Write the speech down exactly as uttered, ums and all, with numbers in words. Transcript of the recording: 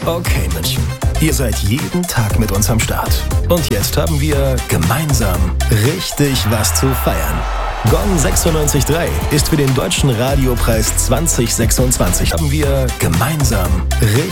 Okay, München. Ihr seid jeden Tag mit uns am Start. Und jetzt haben wir gemeinsam richtig was zu feiern. Gong sechsundneunzig Komma drei ist für den Deutschen Radiopreis zwanzig sechsundzwanzig. Haben wir gemeinsam richtig